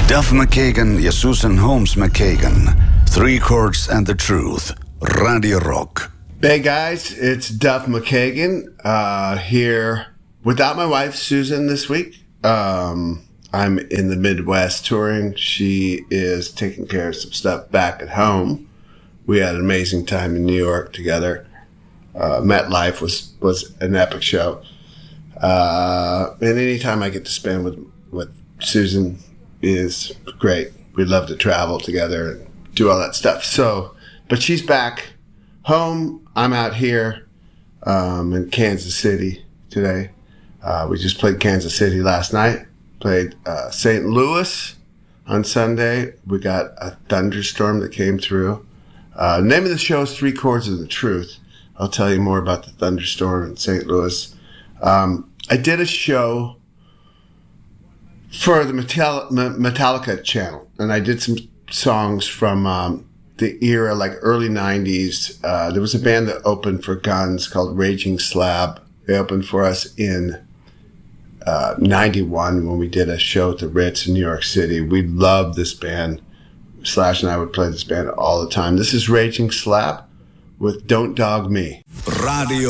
Duff McKagan ja Susan Holmes McKagan. Three Chords and the Truth. Radio Rock. Hey guys, it's Duff McKagan here without my wife Susan this week. I'm in the Midwest touring. She is taking care of some stuff back at home. We had an amazing time in New York together. MetLife was an epic show. And anytime I get to spend with Susan is great. We love to travel together and do all that stuff. But she's back home. I'm out here in Kansas City today. We just played Kansas City last night. Played St. Louis on Sunday. We got a thunderstorm that came through. Name of the show is Three Chords of the Truth. I'll tell you more about the thunderstorm in St. Louis. I did a show for the Metallica channel, and I did some songs from the era, like early 90s. There was a band that opened for Guns called Raging Slab. They opened for us in 91 when we did a show at the Ritz in New York City. We loved this band. Slash and I would play this band all the time. This is Raging Slab with Don't Dog Me. Radio